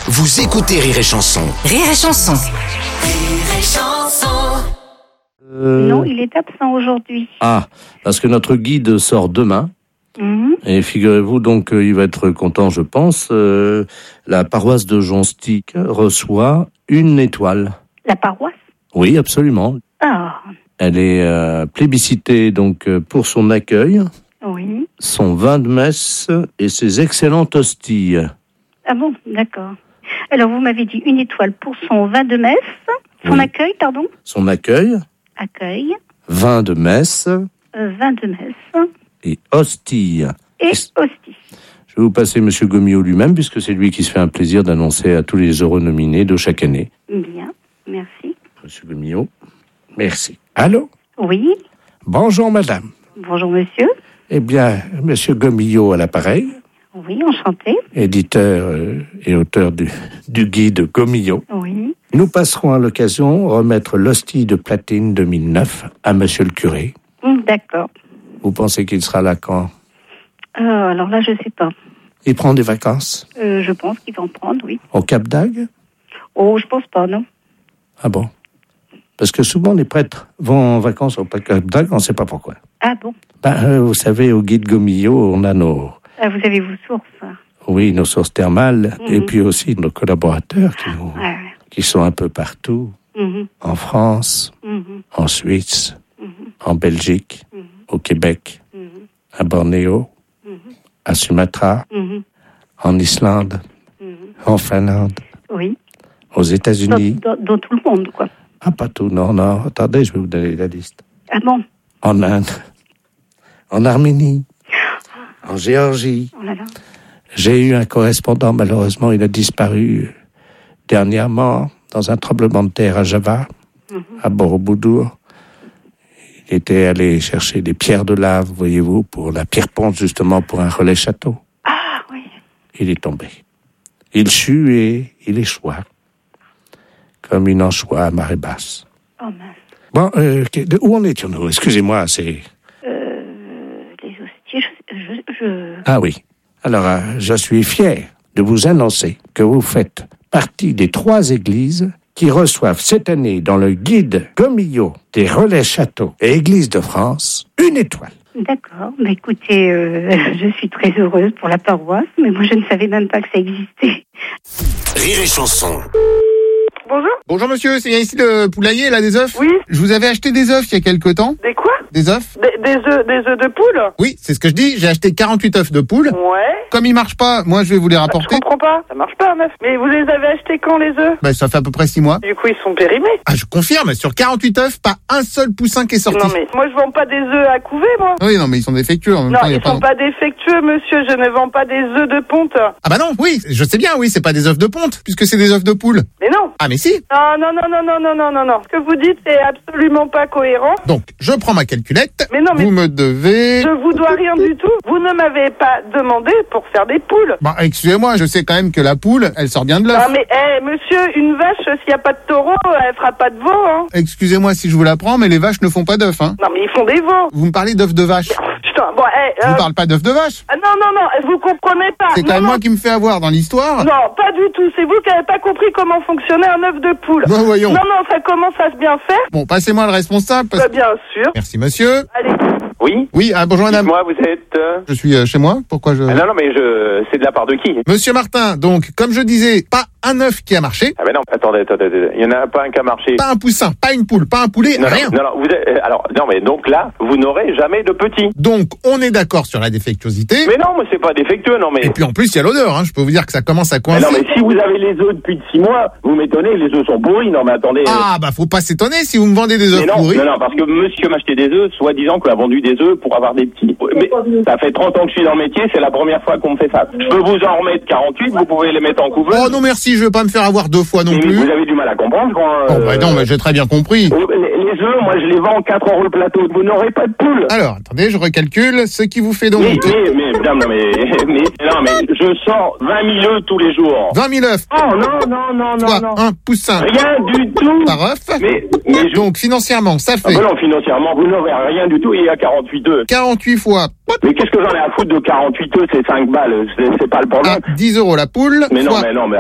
Vous écoutez Rire et Chanson. Rire et Chanson. Rire et Chanson. Non, il est absent aujourd'hui. Ah, parce que notre guide sort demain. Et figurez-vous donc qu'il va être content, je pense. La paroisse de Jonstic reçoit une étoile. La paroisse? Oui, absolument. Ah, Elle est plébiscitée donc pour son accueil, oui. son vin de messe et ses excellentes hosties. Ah bon, d'accord. Alors, vous m'avez dit une étoile pour son vin de messe. Son Oui. accueil, pardon? Son accueil, Accueil, vin de messe vin de messe et hosties. et hostie. Je vais vous passer M. Gomillot lui-même, puisque c'est lui qui se fait un plaisir d'annoncer à tous les heureux nominés de chaque année. Bien, merci. M. Gomillot, merci. Allô? Oui, Bonjour madame. bonjour monsieur. Eh bien, M. Gomillot à l'appareil, Oui, enchanté. éditeur et auteur du guide Gomillot. Oui. Nous passerons à l'occasion remettre l'hostie de platine 2009 à monsieur le curé. D'accord. Vous pensez qu'il sera là quand? Alors là, je sais pas. Il prend des vacances? Je pense qu'il va en prendre, oui. Au Cap d'Agde? Oh, je pense pas, non. Ah bon? Parce que souvent les prêtres vont en vacances au Cap d'Agde, on ne sait pas pourquoi. Ah bon? Vous savez, au guide Gomillot, on a nos Vous avez vos sources. nos sources thermales, et puis aussi nos collaborateurs Ouais. qui sont un peu partout, Mhm, en France, mhm, en Suisse, en Belgique, au Québec, à Bornéo, à Sumatra, mhm, en Islande, en Finlande, oui. aux États-Unis. Dans tout le monde, quoi. Ah, pas tout, non, attendez, je vais vous donner la liste. Ah bon? En Inde, en Arménie, en Géorgie. Oh là là. J'ai eu un correspondant, malheureusement, il a disparu dernièrement dans un tremblement de terre à Java, à Borobudur. Il était allé chercher des pierres de lave, voyez-vous, pour la pierre-ponce, justement, pour un relais château. Ah oui. Il est tombé. Il sut et il échoua, comme une anchois à marée basse. Oh mince. Bon, où en étions-nous? Excusez-moi, c'est... Les hosties, je... Ah oui. Alors, je suis fier de vous annoncer que vous faites partie des 3 églises qui reçoivent cette année dans le guide Gomillot des relais châteaux et églises de France une étoile. D'accord. Mais écoutez, je suis très heureuse pour la paroisse, mais moi je ne savais même pas que ça existait. Rire et Chanson. Bonjour. Bonjour monsieur, c'est bien ici le poulailler, là, des œufs? Oui. Je vous avais acheté des œufs il y a quelque temps. Des quoi? Des œufs? Des œufs de poule? Oui, c'est ce que je dis, j'ai acheté 48 œufs de poule. Ouais. Comme ils marchent pas, moi je vais vous les Je rapporter. comprends pas. Ça marche pas, meuf. Mais vous les avez achetés quand, les œufs? Ben, ça fait à peu près 6 mois. Du coup, ils sont périmés. Ah, je confirme, sur 48 œufs, pas un seul poussin qui est sorti. Non, mais moi, je vends pas des œufs à couver, moi. Oui, non, mais ils sont défectueux en même Non, temps. Il y a ils sont pas défectueux, monsieur. Je ne vends pas des œufs de ponte. Ah bah non, oui, je sais bien, oui, c'est pas des œufs de ponte, puisque c'est des œufs de poule. Mais non. Ah mais si. Non. Ce que vous dites, c'est absolument pas cohérent. Donc, je prends ma calculette. Mais non, mais- Vous me devez... Je vous dois rien du tout. Vous ne m'avez pas demandé pour faire des poules. Bah, excusez-moi, je sais quand même que la poule, elle sort bien de l'œuf. Non, mais, monsieur, une vache, s'il n'y a pas de taureau, elle fera pas de veau, hein. Excusez-moi si je vous la prends, mais les vaches ne font pas d'œufs, hein. Non, mais ils font des veaux. Vous me parlez d'œufs de vache. Putain, bon, Je vous parle pas d'œufs de vache. Ah, non, vous comprenez pas. C'est quand Non, même non. moi qui me fais avoir dans l'histoire. Non, pas du tout. C'est vous qui n'avez pas compris comment fonctionnait un œuf de poule. Bah, voyons. Non, ça commence à se bien faire. Bon, passez-moi le responsable. Bah, bien sûr. Merci monsieur. Allez. Oui. Oui, bonjour madame. Moi, vous êtes. Je suis chez moi. Pourquoi je... Ah non, mais c'est de la part de qui? Monsieur Martin, donc, comme je disais, pas un œuf qui a marché, Ah ben non, attendez. Il y en a pas un qui a marché. pas un poussin, pas une poule, pas un poulet, Non, rien. non, vous êtes, alors, non, mais donc là, vous n'aurez jamais de petits. Donc, on est d'accord sur la défectuosité. Mais non, mais c'est pas défectueux, non, mais. Et puis en plus, il y a l'odeur, hein. Je peux vous dire que ça commence à Mais coincer. non, mais si vous avez les œufs depuis 6 mois, vous m'étonnez, les œufs sont pourris. Non, mais attendez. Ah, bah, faut pas s'étonner si vous me vendez des Mais œufs non, pourris. non, parce que monsieur m'achetait des œufs, soi-disant qu'il a vendu des œufs pour avoir des petits. Mais ça fait 30 ans que je suis dans le métier, c'est la première fois qu'on me fait ça. Je peux vous en remettre 48, vous pouvez les mettre en couveuse. Oh non, merci, je veux pas me faire avoir 2 fois non Mais plus. vous avez du mal à comprendre quand. Oh, bah non, mais j'ai très bien compris. Les œufs, moi je les vends 4 € le plateau. Vous n'aurez pas de poule. Alors, attendez, je recalcule. Ce qui vous fait donc Mais, non, mais je sors 20 000 œufs tous les jours. 20 000 œufs, Oh non. soit un poussin Rien du tout. par œuf. Mais je... Donc, financièrement, ça Ah fait bah non, financièrement, vous n'aurez rien du tout, il y a 48 œufs. 48 fois Mais qu'est-ce que j'en ai à foutre de 48 œufs, c'est 5 balles, c'est pas le problème. 10 € la poule, Mais non, fois mais